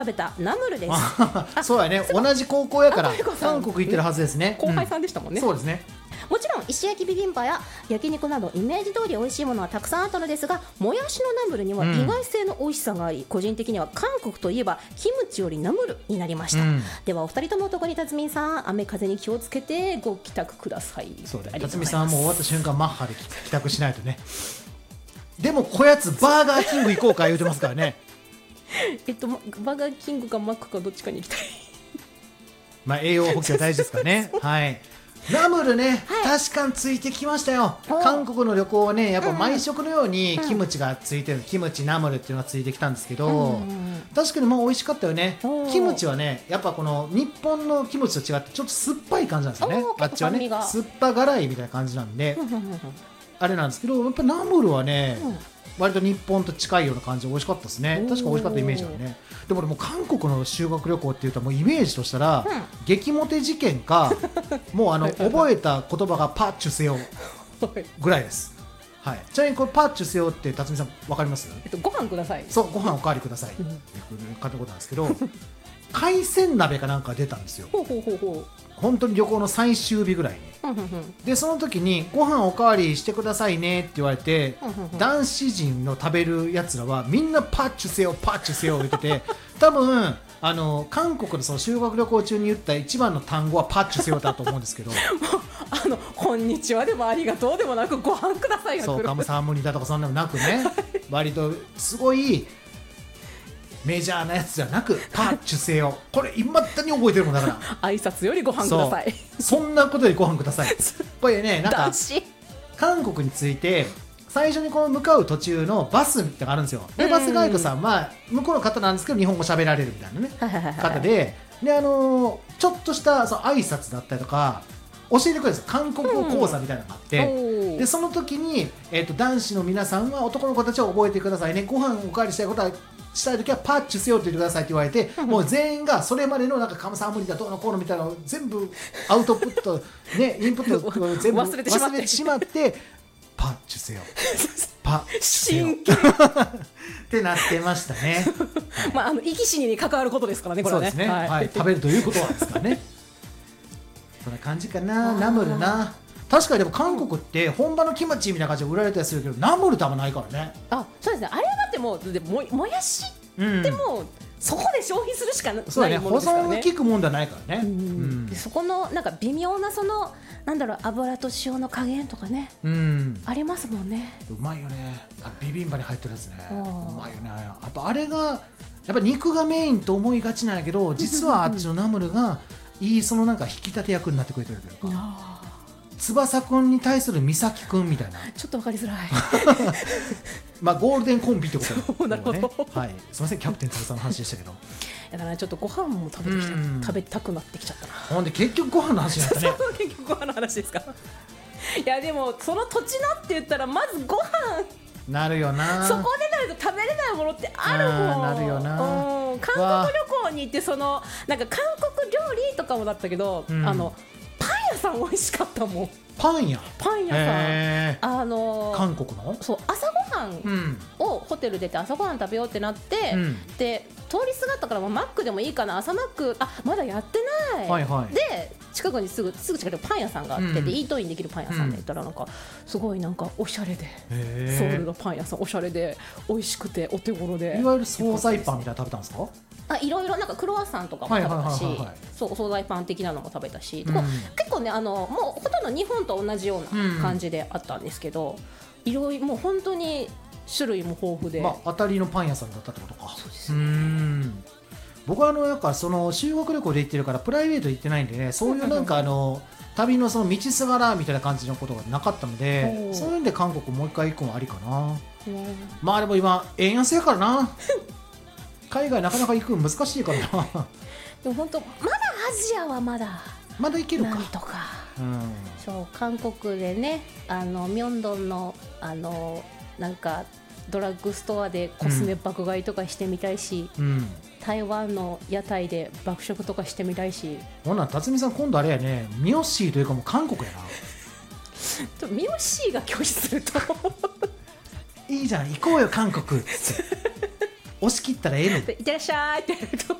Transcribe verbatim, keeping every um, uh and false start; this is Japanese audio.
食べたナムルです。 あ、そうやね、同じ高校やから韓国行ってるはずですね。 後輩さんでしたもんね、 うん、そうですね。 もちろん石焼きビビンバや焼肉などイメージ通り美味しいものはたくさんあったのですが、もやしのナムルには意外性の美味しさがあり、うん、個人的には韓国といえばキムチよりナムルになりました、うん、ではお二人とも男に辰巳さん、雨風に気をつけてご帰宅ください。 そうだね、辰巳さんはもう終わった瞬間マッハで帰宅しないとね。でもこやつバーガーキング行こうか言うてますからね。 えっとバーガーキングかマックかどっちかに行きたい。 まあ栄養補給は大事ですからね。はい。ナムルね、はい、確かについてきましたよ。韓国の旅行はね、やっぱ毎食のようにキムチがついてる、うん、キムチナムルっていうのがついてきたんですけど、うん、確かにもう美味しかったよね。キムチはね、やっぱこの日本のキムチと違ってちょっと酸っぱい感じなんですよね。あっちはね、酸っぱ辛いみたいな感じなんであれなんですけど、やっぱナムルはね、うん、割と日本と近いような感じで美味しかったですね。確か美味しかったイメージあるね。でも俺も韓国の修学旅行っていうともうイメージとしたら、うん、激モテ事件かもうあの覚えた言葉がパッチュせよぐらいです。はい、ちなみにこれパッチュせよって辰巳さん分かります？ えっと、ご飯ください。 そう、ご飯おかわりくださいって買ったことなんですけど海鮮鍋かなんか出たんですよ。 ほうほうほうほう。 本当に旅行の最終日ぐらいにで、その時にご飯おかわりしてくださいねって言われて、男子陣の食べるやつらはみんなパッチュせよパッチュせよ言ってて、多分あの韓国のその修学旅行中に言った一番の単語はパッチュせよだと思うんですけどあのこんにちはでもありがとうでもなくご飯くださいが来る。 そう、カムサハムニだとかそんなのなくね割とすごいメジャーなやつじゃなくパッチュせよ、これいまだに覚えてるもんだから挨拶よりご飯ください。 そ, そんなことよりご飯ください。やっぱりね、なんか韓国について最初にこの向かう途中のバスってがあるんですよ。でバスガイドさんは向こうの方なんですけど日本語喋られるみたいなね方で、であのー、ちょっとしたその挨拶だったりとか教えてくれるんですよ。韓国語講座みたいなのがあって、うん、でその時に、えーと、男子の皆さんは男の子たちを覚えてくださいね、ご飯おかわりしたいことはしたい時はパッチュせよって言ってくださいって言われて、もう全員がそれまでのなんかカムサハムニだどうのこうのみたいなのを全部アウトプットねインプットを全部忘れてしまって、忘れてしまってパッチュせよパッチュせよってなってましたね。 まああの生き死にに関わることですからね、これはね。 そうですね、はいはい、食べるということはですからねそんな感じかな。ナムルな、確かにでも韓国って本場のキムチみたいな感じで売られたりするけど、ナムルってあんまないからね。 あ、そうですね。あれはだってもうで も, もやしってもう、うん、そこで消費するしかないものですからね。 保存が効くもんじゃないからね。うん、うん、 でそこのなんか微妙なそのなんだろう、油と塩の加減とかね、うん、ありますもんね。 うまいよね。ビビンバに入ってるやつね、うまいよね。やっぱあれがやっぱ肉がメインと思いがちなんやけど、実はあっちのナムルがいいそのなんか引き立て役になってくれてるというか、翼くんに対する美咲くんみたいな、 ちょっとわかりづらいまあゴールデンコンビってことだ、ね、なるほど、 はい、すみません、キャプテン翼の話でしたけどだからちょっとご飯も食べてきた、食べたくなってきちゃったな。 ほんで結局ご飯の話になったね結局ご飯の話ですかいやでもその土地のって言ったらまずご飯なるよな。 そこでないと食べれないものってあるもん。 なるよな。 韓国旅行に行ってそのなんか韓国料理とかもだったけど、うん、あのパン屋さん美味しかったもん。 パン屋パン屋さん、あのー、 韓国のそう朝ごはんをホテル出て朝ごはん食べようってなって、うん、で通りすがったからもうマックでもいいかな、朝マックあまだやってない、はいはい、で近くにすぐすぐ近くにパン屋さんがあって、うん、でイートインできるパン屋さんで行ったらなんかすごいなんかおしゃれで、ソウルのパン屋さんおしゃれで美味しくてお手頃で、 いわゆる惣菜パンみたいなの食べたんですか？ あ、いろいろなんかクロワッサンとかも食べたし、そうお惣菜パン的なのも食べたし、うん、結構ねあのもうほとんど日本と同じような感じであったんですけど、いろいろもう本当に種類も豊富で、 まあ、当たりのパン屋さんだったってことか。 そうですね。うーん、 僕はあのやっぱその修学旅行で行ってるからプライベート行ってないんでね、そういうなんかあの旅のその道すがらみたいな感じのことがなかったので、そういう意味で韓国もう一回行くのもありかな。まあでも今円安やからな海外なかなか行くの難しいからなでも本当まだアジアはまだまだ行けるかなんとか、 うん、 そう韓国でね、あのミョンドンのあのなんかドラッグストアでコスメ爆買いとかしてみたいし、うん、台湾の屋台で爆食とかしてみたいし。 ほな辰巳さん今度あれやね、ミヨッシーというかもう韓国やなミヨッシーが拒否するといいじゃん行こうよ韓国って押し切ったらええねん。 いってらっしゃいってやると